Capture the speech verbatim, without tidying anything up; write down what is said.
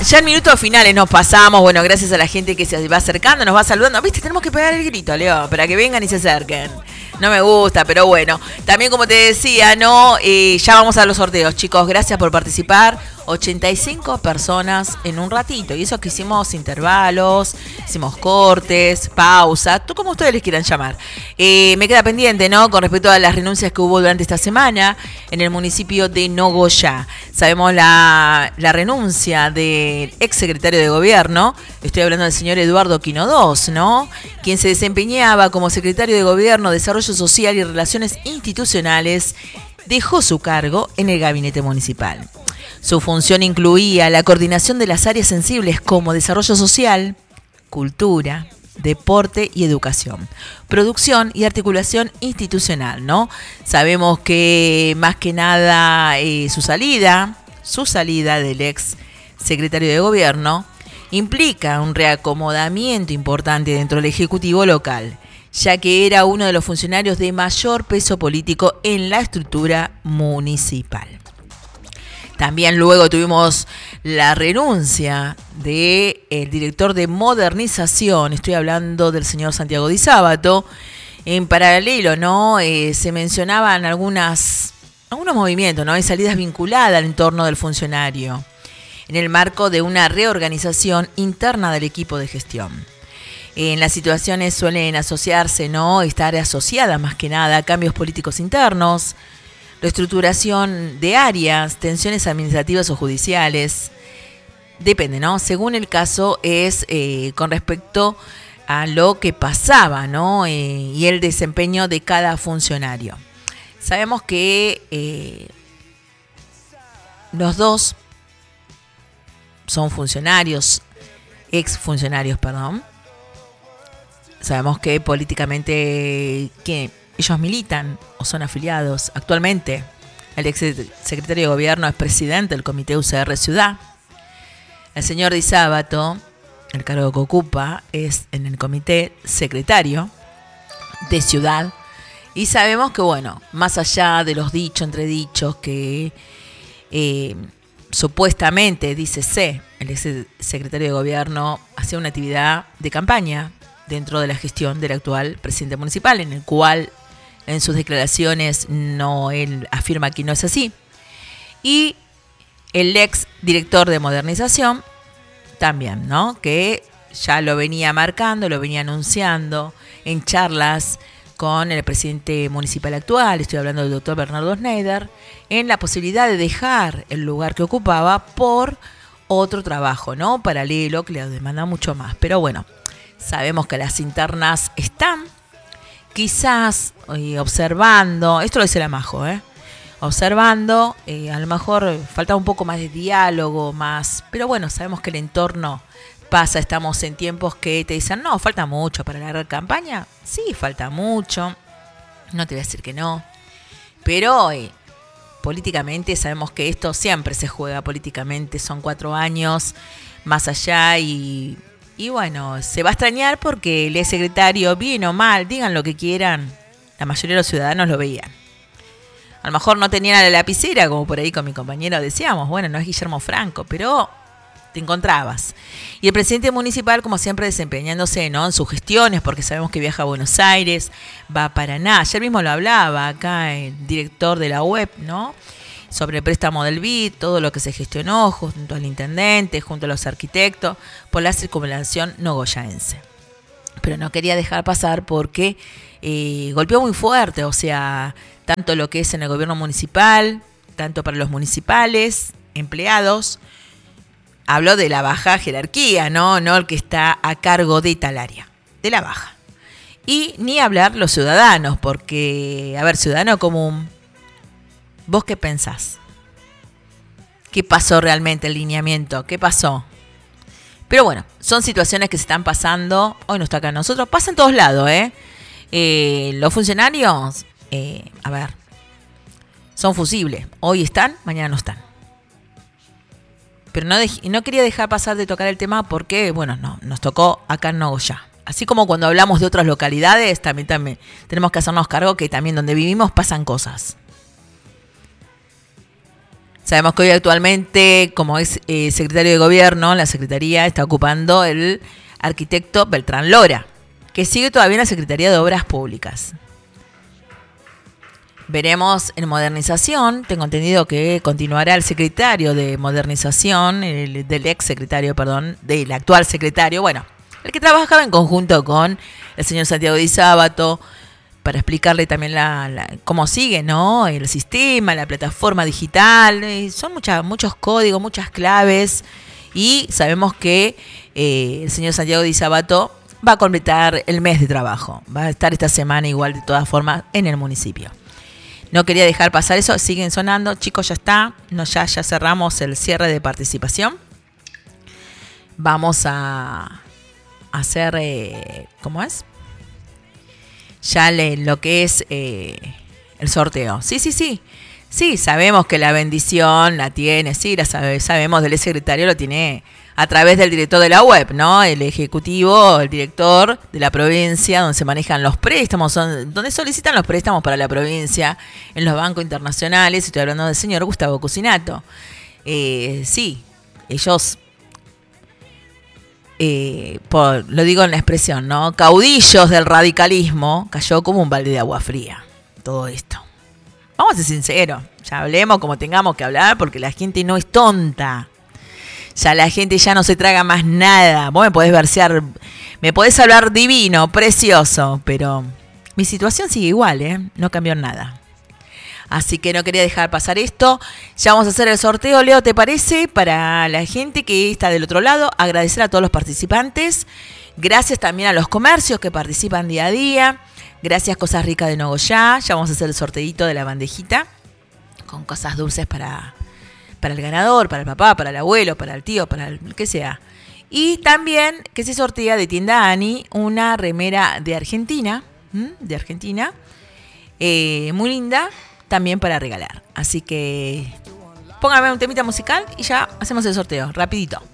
ya en minutos finales nos pasamos. Bueno, gracias a la gente que se va acercando, nos va saludando. Viste, tenemos que pegar el grito, Leo, para que vengan y se acerquen. No me gusta, pero bueno. También, como te decía, ¿no? Eh, ya vamos a los sorteos, chicos. Gracias por participar. ochenta y cinco personas en un ratito. Y eso que hicimos intervalos, hicimos cortes, pausa, tú como ustedes les quieran llamar. Eh, me queda pendiente, ¿no? Con respecto a las renuncias que hubo durante esta semana en el municipio de Nogoyá. Sabemos la, la renuncia del ex secretario de gobierno. Estoy hablando del señor Eduardo Quinodós, ¿no? Quien se desempeñaba como secretario de gobierno, Desarrollo Social y Relaciones Institucionales, dejó su cargo en el gabinete municipal. Su función incluía la coordinación de las áreas sensibles como desarrollo social, cultura, deporte y educación, producción y articulación institucional, ¿no? Sabemos que más que nada eh, su salida, su salida del ex secretario de gobierno implica un reacomodamiento importante dentro del Ejecutivo local, ya que era uno de los funcionarios de mayor peso político en la estructura municipal. También luego tuvimos la renuncia del director de modernización, estoy hablando del señor Santiago Di Sábato. En paralelo, ¿no? Eh, se mencionaban algunas, algunos movimientos, ¿no? Hay salidas vinculadas al entorno del funcionario, en el marco de una reorganización interna del equipo de gestión. En las situaciones suelen asociarse, ¿no? Estar asociada más que nada a cambios políticos internos, reestructuración de áreas, tensiones administrativas o judiciales. Depende, ¿no? Según el caso es eh, con respecto a lo que pasaba, ¿no? Eh, y el desempeño de cada funcionario. Sabemos que eh, los dos son funcionarios, ex funcionarios, perdón. Sabemos que políticamente que ellos militan o son afiliados actualmente. El ex secretario de gobierno es presidente del comité U C R Ciudad. El señor Di Sábato, el cargo que ocupa es en el comité secretario de Ciudad. Y sabemos que, bueno, más allá de los dichos, entredichos que eh, supuestamente, dice C, el ex secretario de gobierno hacía una actividad de campaña dentro de la gestión del actual presidente municipal, en el cual en sus declaraciones no, él afirma que no es así. Y el ex director de modernización también, ¿no? Que ya lo venía marcando, lo venía anunciando en charlas con el presidente municipal actual, estoy hablando del doctor Bernardo Schneider, en la posibilidad de dejar el lugar que ocupaba por otro trabajo, ¿no? Paralelo, que le demanda mucho más. Pero bueno, sabemos que las internas están, quizás eh, observando, esto lo dice la Majo, ¿eh? Observando, eh, a lo mejor falta un poco más de diálogo, más, pero bueno, sabemos que el entorno pasa, estamos en tiempos que te dicen, no, falta mucho para la gran campaña. Sí, falta mucho, no te voy a decir que no, pero eh, políticamente sabemos que esto siempre se juega políticamente, son cuatro años más allá y, y bueno, se va a extrañar porque el secretario, bien o mal, digan lo que quieran, la mayoría de los ciudadanos lo veían. A lo mejor no tenían la lapicera, como por ahí con mi compañero decíamos, bueno, no es Guillermo Franco, pero te encontrabas. Y el presidente municipal, como siempre, desempeñándose, ¿no? En sus gestiones, porque sabemos que viaja a Buenos Aires, va a Paraná. Ayer mismo lo hablaba acá el director de la web, ¿no? Sobre el préstamo del B I D, todo lo que se gestionó junto al intendente, junto a los arquitectos, por la circunvalación nogoyaense. Pero no quería dejar pasar porque eh, golpeó muy fuerte, o sea, tanto lo que es en el gobierno municipal, tanto para los municipales, empleados. Habló de la baja jerarquía, ¿no? No el que está a cargo de tal área, de la baja. Y ni hablar los ciudadanos, porque, a ver, ciudadano común, ¿vos qué pensás? ¿Qué pasó realmente el lineamiento? ¿Qué pasó? Pero bueno, son situaciones que se están pasando, hoy no está acá nosotros, pasa en todos lados, ¿eh? eh los funcionarios, eh, a ver, son fusibles, hoy están, mañana no están. Pero no, dej- no quería dejar pasar de tocar el tema porque, bueno, no, nos tocó acá en Nogoyá. Así como cuando hablamos de otras localidades, también, también tenemos que hacernos cargo que también donde vivimos pasan cosas. Sabemos que hoy actualmente, como es eh, secretario de gobierno, la secretaría está ocupando el arquitecto Beltrán Lora, que sigue todavía en la Secretaría de Obras Públicas. Veremos en modernización, tengo entendido que continuará el secretario de modernización, el, del ex secretario, perdón, del actual secretario, bueno, el que trabajaba en conjunto con el señor Santiago Di Sábato, para explicarle también la, la, cómo sigue, ¿no? El sistema, la plataforma digital, eh, son mucha, muchos códigos, muchas claves, y sabemos que eh, el señor Santiago Di Sábato va a completar el mes de trabajo, va a estar esta semana igual de todas formas en el municipio. No quería dejar pasar eso, siguen sonando, chicos, ya está, no, ya, ya cerramos el cierre de participación. Vamos a hacer, eh, ¿cómo es? Ya le, lo que es eh, el sorteo. Sí, sí, sí. Sí, sabemos que la bendición la tiene, sí, la sabe, sabemos del secretario, lo tiene a través del director de la web, ¿no? El ejecutivo, el director de la provincia, donde se manejan los préstamos, son, donde solicitan los préstamos para la provincia, en los bancos internacionales. Estoy hablando del señor Gustavo Cucinato. Eh, sí, ellos... Eh, por, lo digo en la expresión, ¿no? Caudillos del radicalismo, cayó como un balde de agua fría todo esto. Vamos a ser sinceros, ya hablemos como tengamos que hablar, porque la gente no es tonta. Ya la gente ya no se traga más nada. Vos me podés versear, me podés hablar divino, precioso, pero mi situación sigue igual, ¿eh? No cambió nada. Así que no quería dejar pasar esto. Ya vamos a hacer el sorteo, Leo, ¿te parece? Para la gente que está del otro lado, agradecer a todos los participantes. Gracias también a los comercios que participan día a día. Gracias Cosas Ricas de Nogoyá. Ya vamos a hacer el sorteito de la bandejita con cosas dulces para, para el ganador, para el papá, para el abuelo, para el tío, para el que sea. Y también que se sortea de Tienda Ani una remera de Argentina, ¿m? de Argentina, eh, muy linda, también para regalar. Así que póngame un temita musical y ya hacemos el sorteo, rapidito.